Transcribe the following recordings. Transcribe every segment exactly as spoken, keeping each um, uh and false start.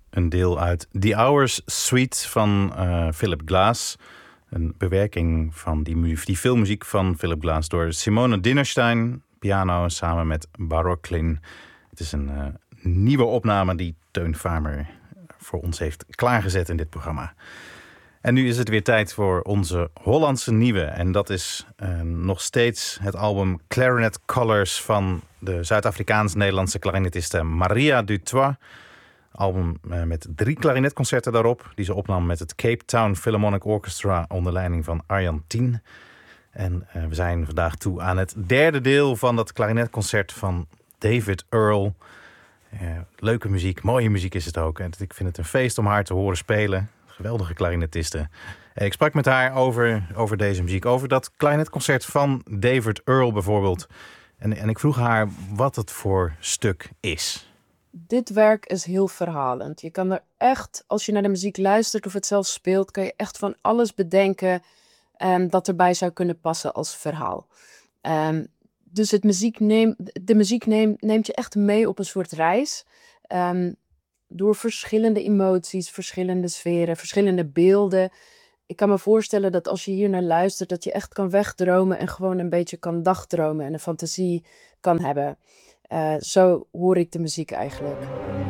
een deel uit The Hours Suite van uh, Philip Glass. Een bewerking van die, mu- die filmmuziek van Philip Glass door Simone Dinnerstein, piano samen met Baroklin. Het is een uh, nieuwe opname die Teun Farmer voor ons heeft klaargezet in dit programma. En nu is het weer tijd voor onze Hollandse nieuwe. En dat is uh, nog steeds het album Clarinet Colors van de Zuid-Afrikaans-Nederlandse klarinetiste Maria du Toit. Album uh, met drie klarinetconcerten daarop, die ze opnam met het Cape Town Philharmonic Orchestra onder leiding van Arjan Tien. En uh, we zijn vandaag toe aan het derde deel van dat klarinetconcert van David Earl. Uh, leuke muziek, mooie muziek is het ook. En ik vind het een feest om haar te horen spelen. Geweldige klarinetiste. Ik sprak met haar over, over deze muziek, over dat klarinetconcert van David Earl bijvoorbeeld. En, en ik vroeg haar wat het voor stuk is. Dit werk is heel verhalend. Je kan er echt, als je naar de muziek luistert of het zelf speelt, kan je echt van alles bedenken um, dat erbij zou kunnen passen als verhaal. Um, dus het muziek neem, de muziek neem, neemt je echt mee op een soort reis. Um, door verschillende emoties, verschillende sferen, verschillende beelden. Ik kan me voorstellen dat als je hier naar luistert, dat je echt kan wegdromen en gewoon een beetje kan dagdromen en een fantasie kan hebben. Uh, zo hoor ik de muziek eigenlijk.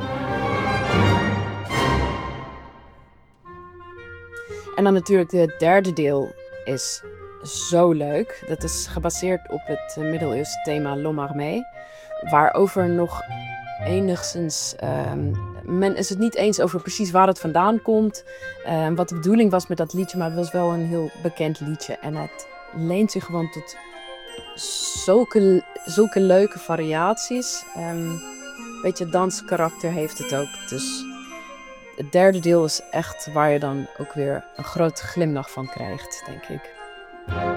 En dan natuurlijk het derde deel is zo leuk. Dat is gebaseerd op het middeleeuwse thema L'Homme Armé, waarover nog enigszins... Um, men is het niet eens over precies waar het vandaan komt, um, wat de bedoeling was met dat liedje, maar het was wel een heel bekend liedje. En het leent zich gewoon tot zulke, zulke leuke variaties. Um, weet je, danskarakter heeft het ook. Dus het derde deel is echt waar je dan ook weer een grote glimlach van krijgt, denk ik.